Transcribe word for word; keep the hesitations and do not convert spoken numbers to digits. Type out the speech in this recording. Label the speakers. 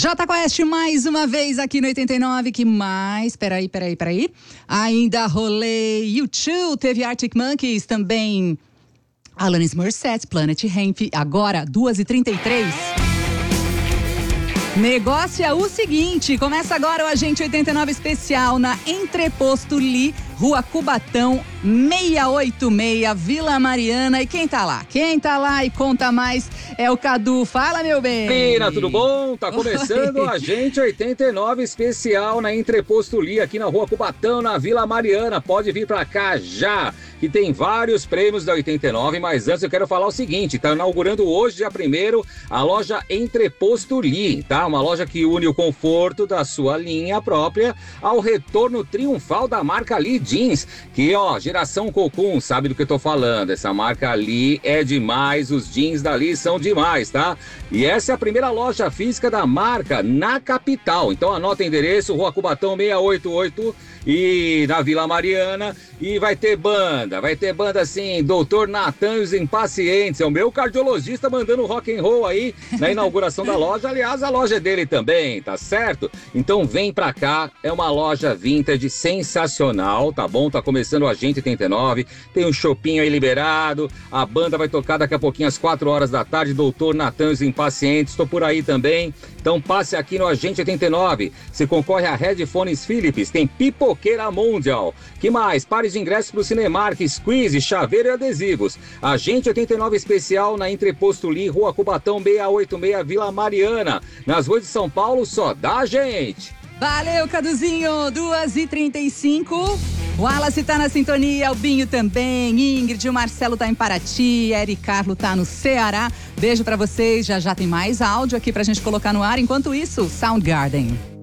Speaker 1: Jota Quest mais uma vez aqui no oitenta e nove, que mais, peraí, peraí, peraí, ainda rolei U dois, teve Arctic Monkeys também, Alanis Morissette, Planet Hemp, agora duas e trinta e três. Negócio é o seguinte, começa agora o Agente oitenta e nove especial na Entreposto Li, Rua Cubatão, seiscentos e oitenta e seis, Vila Mariana. E quem tá lá? Quem tá lá e conta mais é o Cadu. Fala, meu bem!
Speaker 2: Menina, tudo bom? Tá começando o Agente oitenta e nove especial na Entreposto Li, aqui na Rua Cubatão, na Vila Mariana. Pode vir pra cá já, que tem vários prêmios da oitenta e nove, mas antes eu quero falar o seguinte, tá inaugurando hoje, dia primeiro, a loja Entreposto Li, tá? Uma loja que une o conforto da sua linha própria ao retorno triunfal da marca Li Jeans, que ó, geração Cocum, sabe do que eu tô falando, essa marca Li é demais, os jeans da Li são demais, tá? E essa é a primeira loja física da marca na capital, então anota o endereço, Rua Cubatão seiscentos e oitenta e oito e na Vila Mariana, e vai ter banda, vai ter banda assim, doutor Natan e os Impacientes, é o meu cardiologista mandando rock and roll aí na inauguração da loja, aliás a loja é dele também, tá certo? Então vem pra cá, é uma loja vintage sensacional, tá bom? Tá começando o Agente oitenta e nove, tem um shopping aí liberado, a banda vai tocar daqui a pouquinho às quatro horas da tarde, doutor Natan e os Impacientes, tô por aí também, então passe aqui no Agente oitenta e nove, você concorre a Headphones Philips, tem Pipoqueira Mundial, que mais? Pares de ingressos pro Cinemark, Squeeze, chaveiro e adesivos, Agente oitenta e nove especial na Entreposto Li, Rua Cubatão seiscentos e oitenta e seis, Vila Mariana, nas ruas de São Paulo, só dá gente!
Speaker 1: Valeu, Caduzinho, duas e trinta e cinco. O Wallace tá na sintonia, o Binho também, Ingrid, o Marcelo tá em Paraty, Eric Carlo tá no Ceará. Beijo pra vocês, já já tem mais áudio aqui pra gente colocar no ar. Enquanto isso, Soundgarden.